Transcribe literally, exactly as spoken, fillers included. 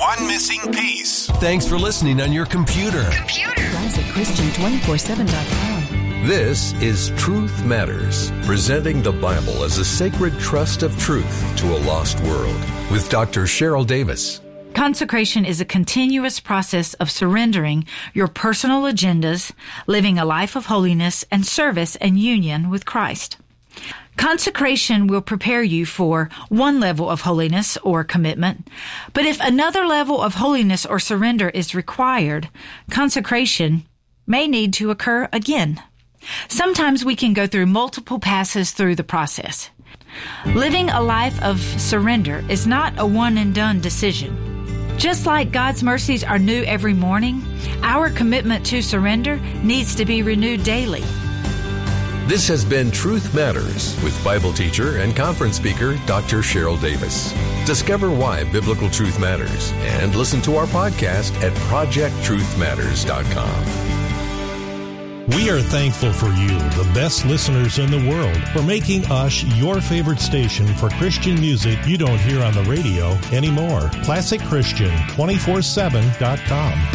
one missing piece. Thanks for listening on your computer. Computer. Classic Christian two four seven dot com. This is Truth Matters, presenting the Bible as a sacred trust of truth to a lost world, with Doctor Cheryl Davis. Consecration is a continuous process of surrendering your personal agendas, living a life of holiness and service and union with Christ. Consecration will prepare you for one level of holiness or commitment, but if another level of holiness or surrender is required, consecration may need to occur again. Sometimes we can go through multiple passes through the process. Living a life of surrender is not a one-and-done decision. Just like God's mercies are new every morning, our commitment to surrender needs to be renewed daily. This has been Truth Matters with Bible teacher and conference speaker Doctor Cheryl Davis. Discover why biblical truth matters and listen to our podcast at project truth matters dot com. We are thankful for you, the best listeners in the world, for making us your favorite station for Christian music you don't hear on the radio anymore. classic christian two four seven dot com.